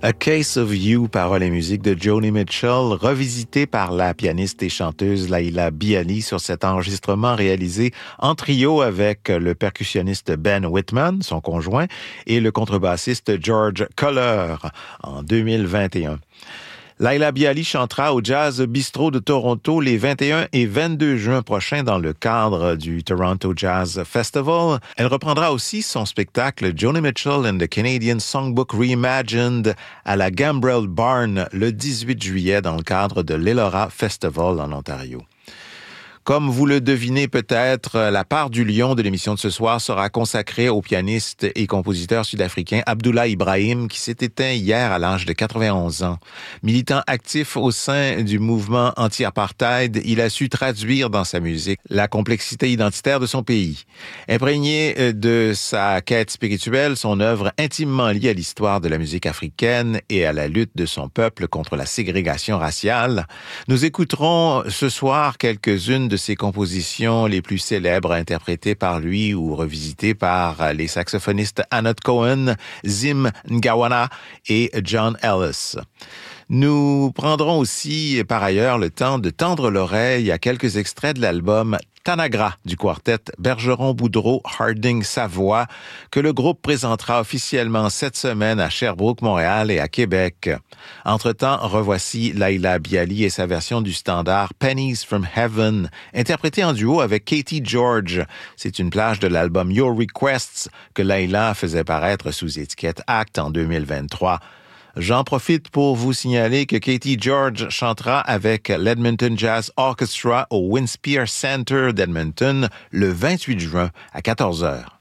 A Case of You, paroles et musique de Joni Mitchell, revisité par la pianiste et chanteuse Laila Biali sur cet enregistrement réalisé en trio avec le percussionniste Ben Whitman, son conjoint, et le contrebassiste George Culler en 2021. Laila Biali chantera au Jazz Bistro de Toronto les 21 et 22 juin prochains dans le cadre du Toronto Jazz Festival. Elle reprendra aussi son spectacle Joni Mitchell and the Canadian Songbook Reimagined à la Gambrel Barn le 18 juillet dans le cadre de l'Elora Festival en Ontario. Comme vous le devinez peut-être, la part du lion de l'émission de ce soir sera consacrée au pianiste et compositeur sud-africain Abdullah Ibrahim qui s'est éteint hier à l'âge de 91 ans. Militant actif au sein du mouvement anti-apartheid, il a su traduire dans sa musique la complexité identitaire de son pays. Imprégné de sa quête spirituelle, son œuvre intimement liée à l'histoire de la musique africaine et à la lutte de son peuple contre la ségrégation raciale, nous écouterons ce soir quelques-unes de ses compositions les plus célèbres interprétées par lui ou revisitées par les saxophonistes Anat Cohen, Zim Ngawana et John Ellis. Nous prendrons aussi, par ailleurs, le temps de tendre l'oreille à quelques extraits de l'album Tanagra du quartet Bergeron-Boudreau-Harding-Savoie que le groupe présentera officiellement cette semaine à Sherbrooke, Montréal et à Québec. Entre-temps, revoici Laila Biali et sa version du standard Pennies from Heaven, interprétée en duo avec Katie George. C'est une plage de l'album Your Requests que Laila faisait paraître sous étiquette Act en 2023. J'en profite pour vous signaler que Katie George chantera avec l'Edmonton Jazz Orchestra au Winspear Center d'Edmonton le 28 juin à 14h.